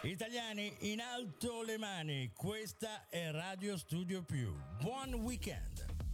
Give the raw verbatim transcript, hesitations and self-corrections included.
Italiani, in alto le mani, questa è Radio Studio Più. Buon weekend!